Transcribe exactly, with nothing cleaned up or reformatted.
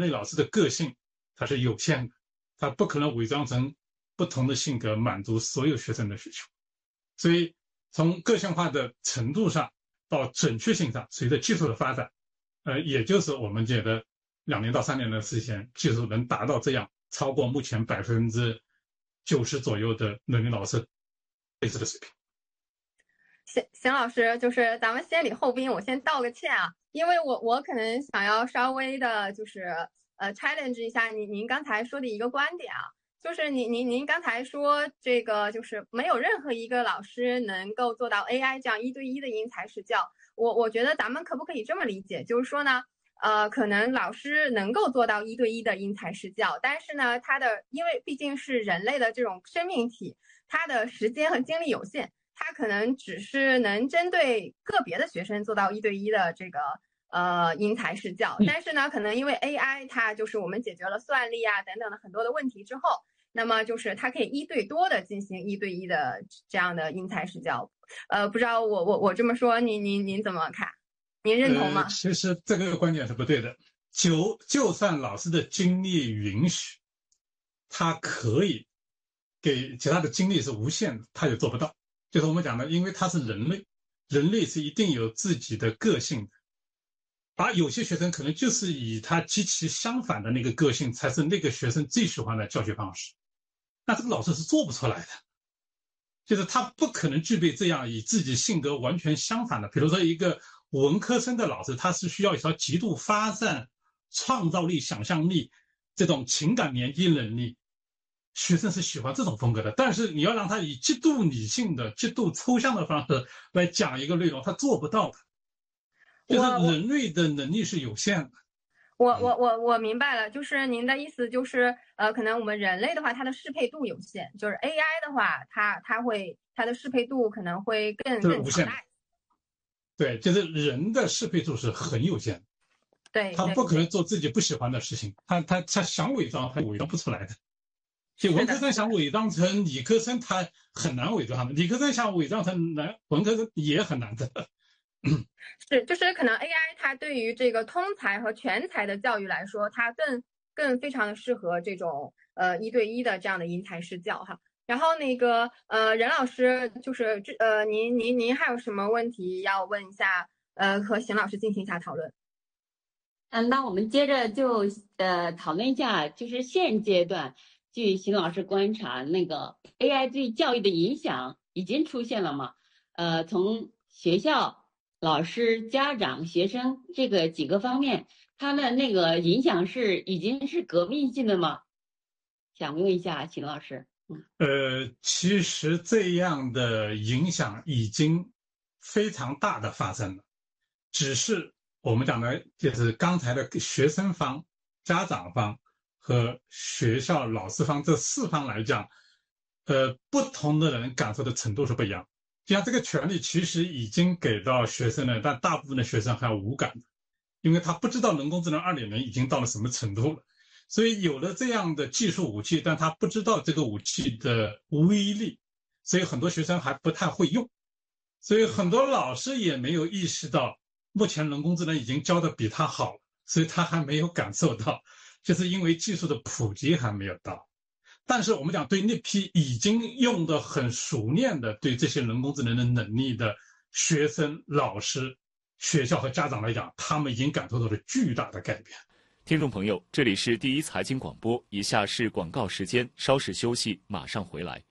类老师的个性它是有限的，它不可能伪装成不同的性格满足所有学生的需求。所以从个性化的程度上到准确性上，随着技术的发展，呃，也就是我们觉得两年到三年的时间，技术能达到这样超过目前百分之九十左右的人力老师类似的水平。 邢邢老师，就是咱们先礼后兵，我先道个歉啊，因为我我可能想要稍微的，就是呃 challenge 一下您您刚才说的一个观点啊，就是您您您刚才说这个就是没有任何一个老师能够做到 A I 这样一对一的因材施教，我我觉得咱们可不可以这么理解，就是说呢，呃，可能老师能够做到一对一的因材施教，但是呢，他的因为毕竟是人类的这种生命体，他的时间和精力有限。他可能只是能针对个别的学生做到一对一的这个呃因材施教，但是呢，可能因为 A I 它就是我们解决了算力啊等等的很多的问题之后，那么就是它可以一对多的进行一对一的这样的因材施教。呃，不知道我我我这么说，您您您怎么看？您认同吗？ 呃、其实这个观点是不对的。就就算老师的精力允许，他可以给其他的精力是无限的，他也做不到。就是我们讲的，因为他是人类，人类是一定有自己的个性的，而有些学生可能就是以他极其相反的那个个性，才是那个学生最喜欢的教学方式。那这个老师是做不出来的，就是他不可能具备这样以自己性格完全相反的。比如说一个文科生的老师，他是需要一条极度发展创造力、想象力这种情感连接能力。学生是喜欢这种风格的，但是你要让他以极度理性的、极度抽象的方式来讲一个内容，他做不到的。就是人类的能力是有限的。 我我我我明白了，就是您的意思就是，呃，可能我们人类的话，它的适配度有限，就是 A I 的话，它它会它的适配度可能会更更强大。 对，就是人的适配度是很有限的。 对， 他不可能做自己不喜欢的事情，他他他想伪装，他伪装不出来的。就文科生想伪装成理科生，他很难伪装的；理科生想伪装成男文科生也很难的。 是，就是可能 A I 它对于这个通才和全才的教育来说，它更更非常的适合这种呃一对一的这样的因材施教哈。然后那个呃任老师，就是呃您您您还有什么问题要问一下呃和邢老师进行一下讨论？ 嗯，那我们接着就呃讨论一下，就是现阶段。据邢老师观察，那个 A I 对教育的影响已经出现了吗？呃，从学校、老师、家长、学生这个几个方面，它的那个影响是已经是革命性的吗？想问一下邢老师。 嗯、呃，其实这样的影响已经非常大的发生了，只是我们讲的就是刚才的学生方、家长方和学校老师方这四方来讲，呃，不同的人感受的程度是不一样。就像这个权利其实已经给到学生了，但大部分的学生还无感的，因为他不知道人工智能 二点零 已经到了什么程度了。所以有了这样的技术武器，但他不知道这个武器的威力，所以很多学生还不太会用。所以很多老师也没有意识到，目前人工智能已经教的比他好，所以他还没有感受到。就是因为技术的普及还没有到，但是我们讲对那批已经用的很熟练的对这些人工智能的能力的学生、老师、学校和家长来讲，他们已经感受到了巨大的改变。 听众朋友，这里是第一财经广播，以下是广告时间，稍事休息，马上回来。